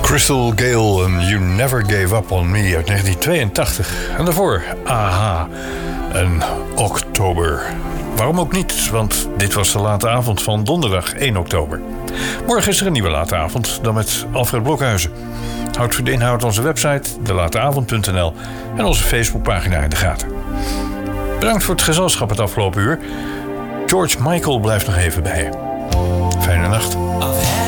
Crystal Gale en You Never Gave Up On Me uit 1982. En daarvoor AHA en Oktober. Waarom ook niet, want dit was de late avond van donderdag 1 oktober. Morgen is er een nieuwe late avond, dan met Alfred Blokhuizen. Houd voor de inhoud onze website, delateavond.nl en onze Facebookpagina in de gaten. Bedankt voor het gezelschap het afgelopen uur. George Michael blijft nog even bij je. Fijne nacht.